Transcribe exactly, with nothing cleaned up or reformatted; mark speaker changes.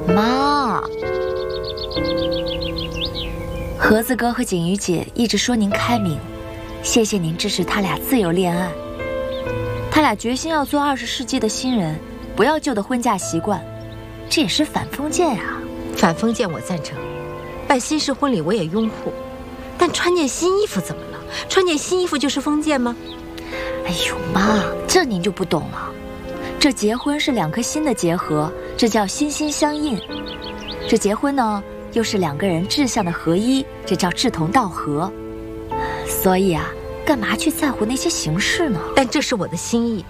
Speaker 1: 妈，盒子哥和锦瑜姐一直说您开明，谢谢您支持他俩自由恋爱。他俩决心要做二十世纪的新人，不要旧的婚嫁习惯，这也是反封建啊。
Speaker 2: 反封建我赞成，办新式婚礼我也拥护，但穿件新衣服怎么了？穿件新衣服就是封建吗？
Speaker 1: 哎呦妈，这您就不懂了。这结婚是两颗心的结合，这叫心心相印。这结婚呢，又是两个人志向的合一，这叫志同道合。所以啊，干嘛去在乎那些形式呢？
Speaker 2: 但这是我的心意。